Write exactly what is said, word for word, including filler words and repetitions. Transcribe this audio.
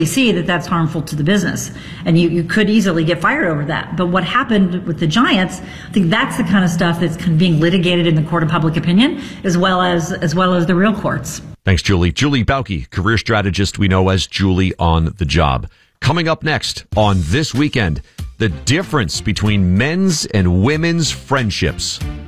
see that that's harmful to the business, and you, you could easily get fired over that. But what happened with the Giants, I think that's the kind of stuff that's kind of being litigated in the court of public opinion, as well as as well as the real courts. Thanks, Julie. Julie Bauke, career strategist we know as Julie on the Job. Coming up next on This Weekend, the difference between men's and women's friendships.